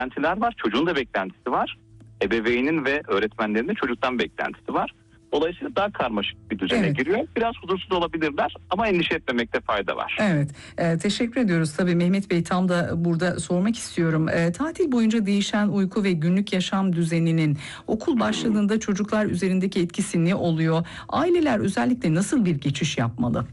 beklentiler var. Çocuğun da beklentisi var. Ebeveynin ve öğretmenlerin de çocuktan beklentisi var. Dolayısıyla daha karmaşık bir düzene giriyor. Biraz huzursuz olabilirler ama endişe etmemekte fayda var. Evet, teşekkür ediyoruz. Tabii Mehmet Bey, tam da burada sormak istiyorum. Tatil boyunca değişen uyku ve günlük yaşam düzeninin okul başladığında çocuklar üzerindeki etkisi ne oluyor? Aileler özellikle nasıl bir geçiş yapmalı?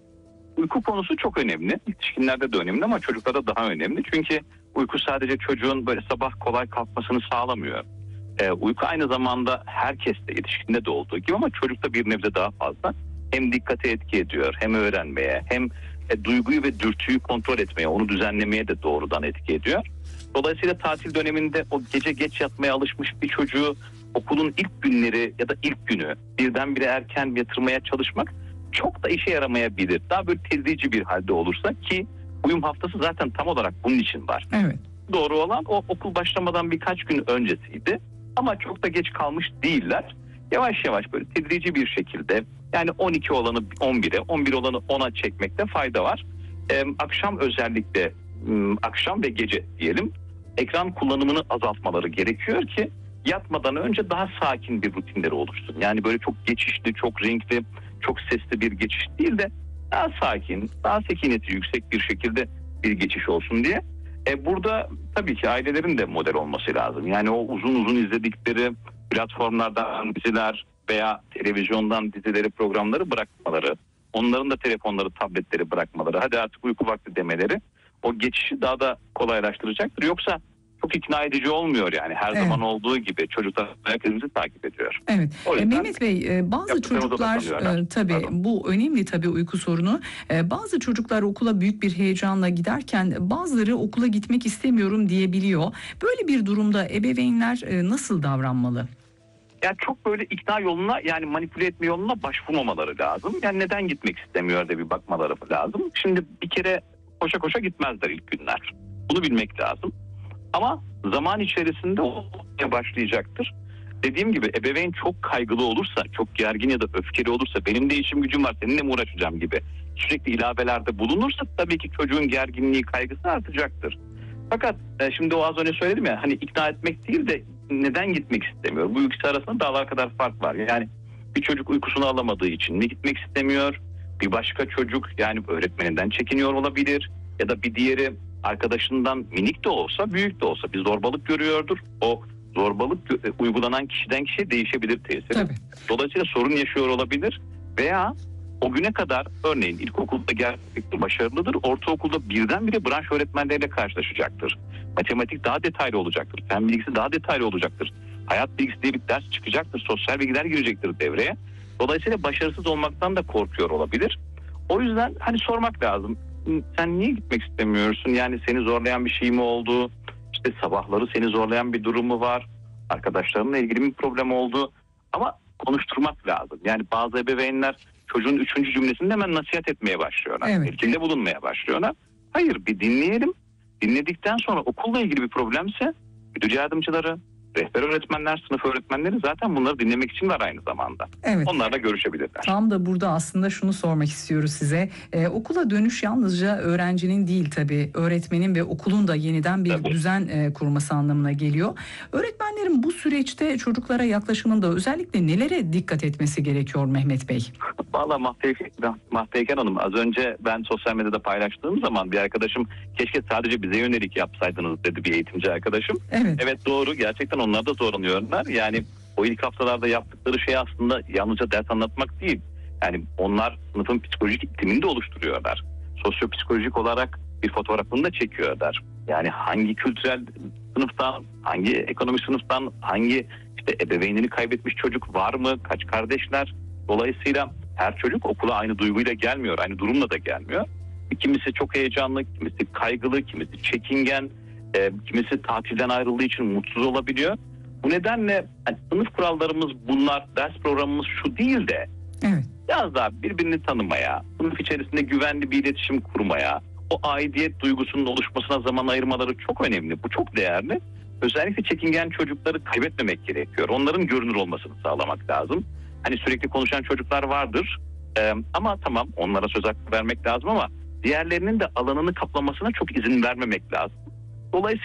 Uyku konusu çok önemli. Yetişkinlerde de önemli ama çocuklarda daha önemli. Çünkü uyku sadece çocuğun böyle sabah kolay kalkmasını sağlamıyor. Uyku aynı zamanda herkeste, yetişkinde de olduğu gibi ama çocukta bir nebze daha fazla. Hem dikkate etki ediyor, hem öğrenmeye, hem duyguyu ve dürtüyü kontrol etmeye, onu düzenlemeye de doğrudan etki ediyor. Dolayısıyla tatil döneminde o gece geç yatmaya alışmış bir çocuğu okulun ilk günleri ya da ilk günü birdenbire erken yatırmaya çalışmak çok da işe yaramayabilir. Daha böyle tedrici bir halde olursa, ki uyum haftası zaten tam olarak bunun için var. Evet. Doğru olan o okul başlamadan birkaç gün öncesiydi. Ama çok da geç kalmış değiller. Yavaş yavaş böyle tedrici bir şekilde, yani 12 olanı 11'e, 11 olanı 10'a çekmekte fayda var. Akşam özellikle, akşam ve gece diyelim, ekran kullanımını azaltmaları gerekiyor ki yatmadan önce daha sakin bir rutinleri oluşsun. Yani böyle çok geçişli, çok renkli, çok sesli bir geçiş değil de daha sakin, daha sekineti yüksek bir şekilde bir geçiş olsun diye. Burada tabii ki ailelerin de model olması lazım. Yani o uzun uzun izledikleri platformlardan diziler veya televizyondan dizileri, programları bırakmaları, onların da telefonları, tabletleri bırakmaları, hadi artık uyku vakti demeleri o geçişi daha da kolaylaştıracaktır. Yoksa çok ikna edici olmuyor yani. Her zaman olduğu gibi çocuklar herkesimizi takip ediyor. Evet. Mehmet Bey, bazı çocuklar tabii bu önemli, tabii uyku sorunu. Bazı çocuklar okula büyük bir heyecanla giderken bazıları okula gitmek istemiyorum diyebiliyor. Böyle bir durumda ebeveynler nasıl davranmalı? Yani çok böyle ikna yoluna, yani manipüle etme yoluna başvurmamaları lazım. Yani neden gitmek istemiyor da bir bakmaları lazım. Şimdi bir kere koşa koşa gitmezler ilk günler. Bunu bilmek lazım. Ama zaman içerisinde o başlayacaktır. Dediğim gibi ebeveyn çok kaygılı olursa, çok gergin ya da öfkeli olursa, benim de işim gücüm var seninle mi uğraşacağım gibi sürekli ilavelerde bulunursa tabii ki çocuğun gerginliği, kaygısı artacaktır. Fakat şimdi o az önce söyledim ya, hani ikna etmek değil de neden gitmek istemiyor? Bu ikisi arasında dağlar kadar fark var. Yani bir çocuk uykusunu alamadığı için mi gitmek istemiyor? Bir başka çocuk yani öğretmeninden çekiniyor olabilir ya da bir diğeri arkadaşından, minik de olsa büyük de olsa bir zorbalık görüyordur. O zorbalık uygulanan kişiden kişiye değişebilir tesiri. Tabii. Dolayısıyla sorun yaşıyor olabilir veya o güne kadar örneğin ilkokulda gerçekten başarılıdır, ortaokulda birdenbire branş öğretmenleriyle karşılaşacaktır. Matematik daha detaylı olacaktır, fen bilgisi daha detaylı olacaktır. Hayat bilgisi diye bir ders çıkacaktır, sosyal bilgiler girecektir devreye. Dolayısıyla başarısız olmaktan da korkuyor olabilir. O yüzden hani sormak lazım. Sen niye gitmek istemiyorsun? Yani seni zorlayan bir şey mi oldu? İşte sabahları seni zorlayan bir durum mu var? Arkadaşlarınla ilgili bir problem oldu? Ama konuşturmak lazım. Yani bazı ebeveynler çocuğun 3. cümlesinde hemen nasihat etmeye başlıyorlar. Telkinde bulunmaya başlıyorlar. Hayır, bir dinleyelim. Dinledikten sonra okulla ilgili bir problemse müdür yardımcıları, rehber öğretmenler, sınıf öğretmenleri zaten bunları dinlemek için var aynı zamanda. Evet. Onlarla görüşebilirler. Tam da burada aslında şunu sormak istiyoruz size. Okula dönüş yalnızca öğrencinin değil, tabii öğretmenin ve okulun da yeniden bir düzen kurması anlamına geliyor. Öğretmenlerin bu süreçte çocuklara yaklaşımında özellikle nelere dikkat etmesi gerekiyor Mehmet Bey? Valla Mahteyken Hanım, az önce ben sosyal medyada paylaştığım zaman bir arkadaşım keşke sadece bize yönelik yapsaydınız dedi, bir eğitimci arkadaşım. Evet doğru, gerçekten onlar da zorlanıyorlar. Yani o ilk haftalarda yaptıkları şey aslında yalnızca ders anlatmak değil. Yani onlar sınıfın psikolojik iklimini de oluşturuyorlar. Sosyopsikolojik olarak bir fotoğrafını da çekiyorlar. Yani hangi kültürel sınıftan, hangi ekonomik sınıftan, hangi işte ebeveynini kaybetmiş çocuk var mı, kaç kardeşler. Dolayısıyla her çocuk okula aynı duyguyla gelmiyor, aynı durumla da gelmiyor. Kimisi çok heyecanlı, kimisi kaygılı, kimisi çekingen, kimisi tatilden ayrıldığı için mutsuz olabiliyor. Bu nedenle yani sınıf kurallarımız bunlar, ders programımız şu değil de biraz daha birbirini tanımaya, sınıf içerisinde güvenli bir iletişim kurmaya, o aidiyet duygusunun oluşmasına zaman ayırmaları çok önemli. Bu çok değerli. Özellikle çekingen çocukları kaybetmemek gerekiyor. Onların görünür olmasını sağlamak lazım. Hani sürekli konuşan çocuklar vardır ama tamam, onlara söz hakkı vermek lazım ama diğerlerinin de alanını kaplamasına çok izin vermemek lazım. Dolayısıyla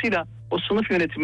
O sınıf yönetimi